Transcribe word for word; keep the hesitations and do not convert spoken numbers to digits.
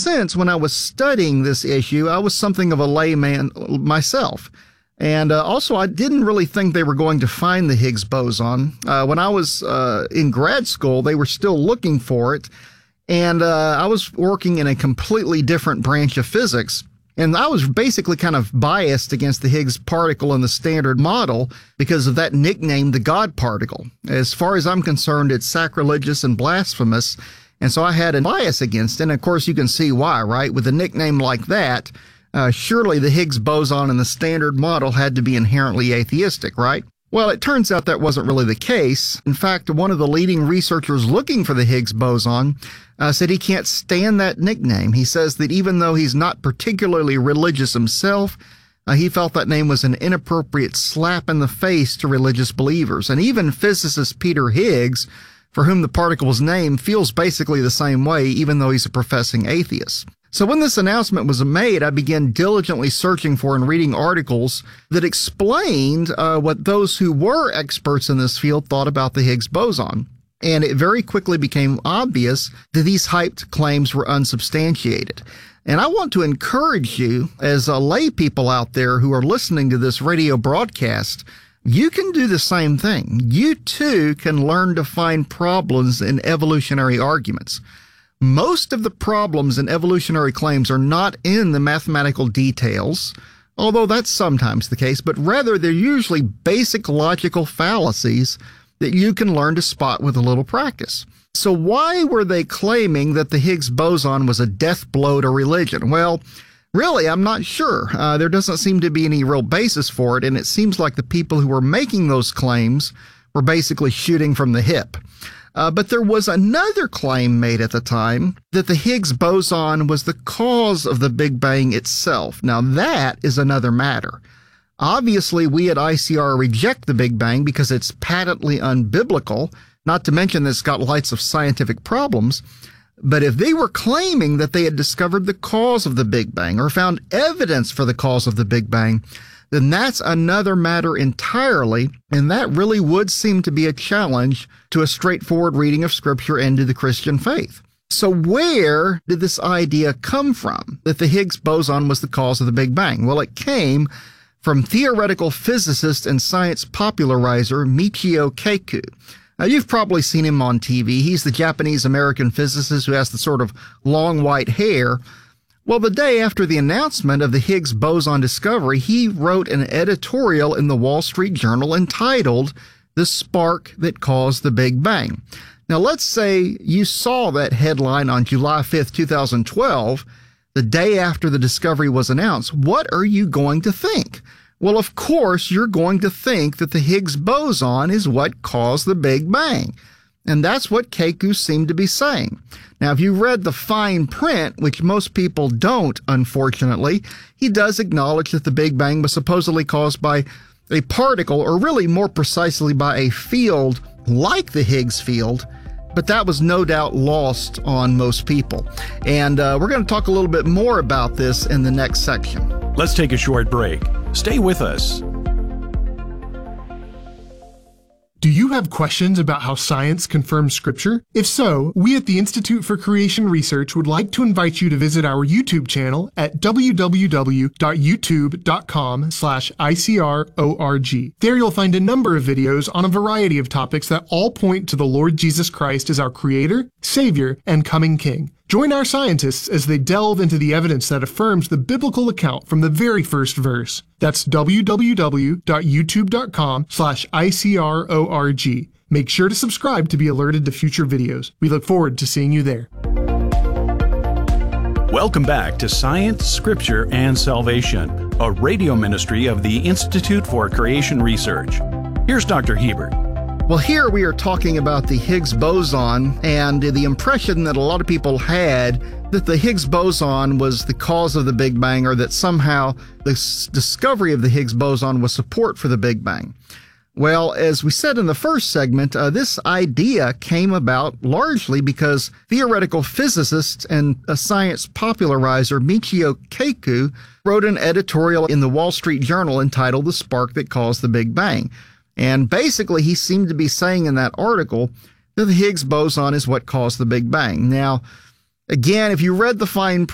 sense, when I was studying this issue, I was something of a layman myself. And uh, also, I didn't really think they were going to find the Higgs boson. Uh, when I was uh, in grad school, they were still looking for it. And uh, I was working in a completely different branch of physics. And I was basically kind of biased against the Higgs particle in the Standard Model because of that nickname, the God particle. As far as I'm concerned, it's sacrilegious and blasphemous. And so I had a bias against it. And of course, you can see why, right? With a nickname like that, uh, surely the Higgs boson in the Standard Model had to be inherently atheistic, right? Well, it turns out that wasn't really the case. In fact, one of the leading researchers looking for the Higgs boson uh, said he can't stand that nickname. He says that even though he's not particularly religious himself, uh, he felt that name was an inappropriate slap in the face to religious believers. And even physicist Peter Higgs, for whom the particle was named, feels basically the same way, even though he's a professing atheist. So when this announcement was made, I began diligently searching for and reading articles that explained uh, what those who were experts in this field thought about the Higgs boson. And it very quickly became obvious that these hyped claims were unsubstantiated. And I want to encourage you, as uh, lay people out there who are listening to this radio broadcast, you can do the same thing. You too can learn to find problems in evolutionary arguments. Most of the problems in evolutionary claims are not in the mathematical details, although that's sometimes the case, but rather they're usually basic logical fallacies that you can learn to spot with a little practice. So why were they claiming that the Higgs boson was a death blow to religion? Well, really, I'm not sure. Uh, there doesn't seem to be any real basis for it, and it seems like the people who were making those claims were basically shooting from the hip. Uh, but there was another claim made at the time that the Higgs boson was the cause of the Big Bang itself. Now, that is another matter. Obviously, we at I C R reject the Big Bang because it's patently unbiblical, not to mention that it's got lots of scientific problems. But if they were claiming that they had discovered the cause of the Big Bang or found evidence for the cause of the Big Bang, then that's another matter entirely, and that really would seem to be a challenge to a straightforward reading of Scripture and to the Christian faith. So where did this idea come from, that the Higgs boson was the cause of the Big Bang? Well, it came from theoretical physicist and science popularizer Michio Kaku. Now, you've probably seen him on T V. He's the Japanese-American physicist who has the sort of long white hair. Well, the day after the announcement of the Higgs boson discovery, he wrote an editorial in the Wall Street Journal entitled "The Spark That Caused the Big Bang." Now, let's say you saw that headline on July fifth, two thousand twelve, the day after the discovery was announced. What are you going to think? Well, of course, you're going to think that the Higgs boson is what caused the Big Bang. And that's what Kaku seemed to be saying. Now, if you read the fine print, which most people don't, unfortunately, he does acknowledge that the Big Bang was supposedly caused by a particle, or really more precisely by a field like the Higgs field, but that was no doubt lost on most people. And uh, we're going to talk a little bit more about this in the next section. Let's take a short break. Stay with us. Do you have questions about how science confirms Scripture? If so, we at the Institute for Creation Research would like to invite you to visit our YouTube channel at w w w dot youtube dot com slash I C R org. There you'll find a number of videos on a variety of topics that all point to the Lord Jesus Christ as our Creator, Savior, and coming King. Join our scientists as they delve into the evidence that affirms the biblical account from the very first verse. That's w w w dot youtube dot com slash I C R org. Make sure to subscribe to be alerted to future videos. We look forward to seeing you there. Welcome back to Science, Scripture, and Salvation, a radio ministry of the Institute for Creation Research. Here's Doctor Hebert. Well, here we are talking about the Higgs boson and the impression that a lot of people had that the Higgs boson was the cause of the Big Bang, or that somehow the discovery of the Higgs boson was support for the Big Bang. Well, as we said in the first segment, uh, this idea came about largely because theoretical physicist and a science popularizer Michio Kaku wrote an editorial in the Wall Street Journal entitled "The Spark That Caused the Big Bang." And basically, he seemed to be saying in that article that the Higgs boson is what caused the Big Bang. Now, again, if you read the fine